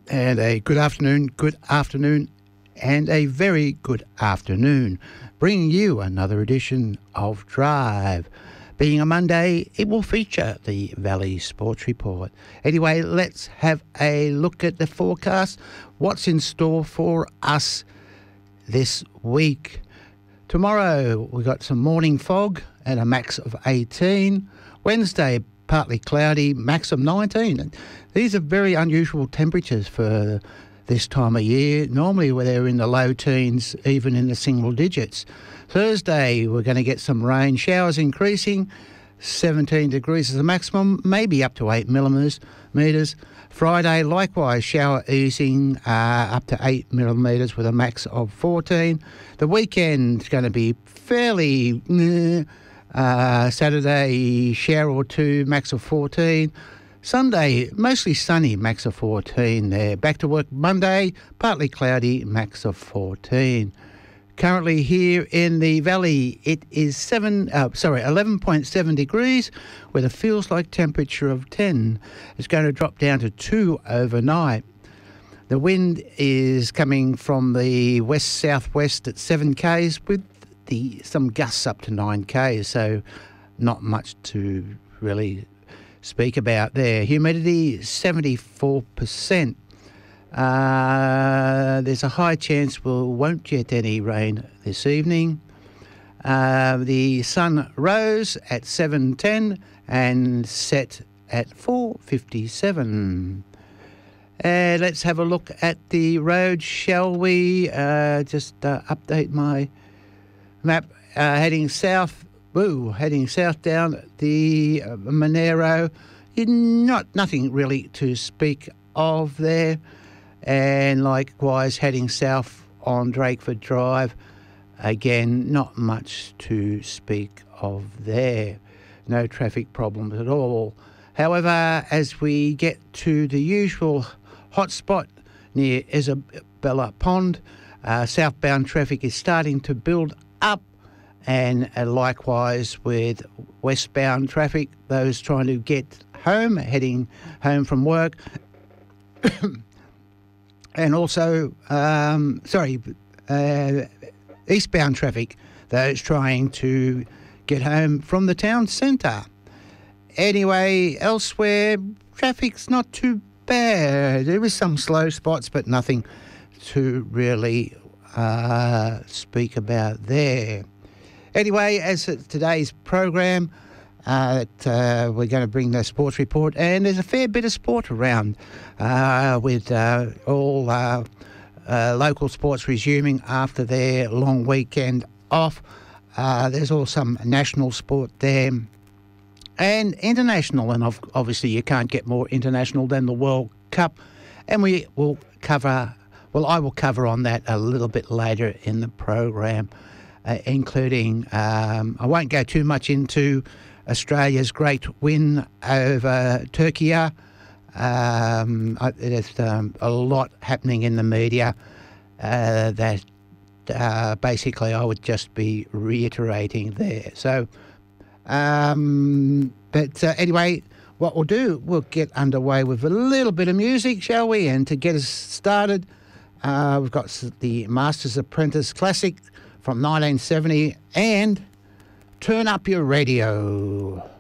And a good afternoon, and a very good afternoon. Bringing you another edition of Drive. Being a Monday, it will feature the Valley Sports Report. Anyway, let's have a look at the forecast. What's in store for us this week? Tomorrow, we've got some morning fog and a max of 18. Wednesday, partly cloudy, max of 19. These are very unusual temperatures for this time of year. Normally they're in the low teens, even in the single digits. Thursday, we're going to get some rain, showers increasing, 17 degrees is the maximum, maybe up to 8 millimetres. Friday, likewise, shower easing up to 8 millimetres with a max of 14. The weekend's going to be fairly... Saturday, shower or two, max of 14. Sunday, mostly sunny, max of 14 there. Back to work Monday, partly cloudy, max of 14. Currently here in the valley, it is 11.7 degrees with a feels like temperature of 10. It's going to drop down to 2 overnight. The wind is coming from the west-southwest at 7 k's with some gusts up to 9 k's, so not much to really speak about there. Humidity 74%. There's a high chance we won't get any rain this evening. The sun rose at 7:10 and set at 4:57. Let's have a look at the road, shall we? Just update my map. Heading south down the Monero. Nothing really to speak of there. And likewise heading south on Drakeford Drive. Again, not much to speak of there. No traffic problems at all. However, as we get to the usual hotspot near Isabella Pond, southbound traffic is starting to build up, and likewise with westbound traffic, those trying to get home, heading home from work, and also, eastbound traffic, those trying to get home from the town centre. Anyway, elsewhere, traffic's not too bad. There is some slow spots, but nothing to really speak about there. Anyway, as today's program, we're going to bring the sports report, and there's a fair bit of sport around with all local sports resuming after their long weekend off. There's also some national sport there and international, and obviously you can't get more international than the World Cup, and I will cover on that a little bit later in the program, including, I won't go too much into Australia's great win over Turkey. There's a lot happening in the media that basically I would just be reiterating there. So, anyway, what we'll do, we'll get underway with a little bit of music, shall we? And to get us started, we've got the Master's Apprentice Classic from 1970 and Turn Up Your Radio.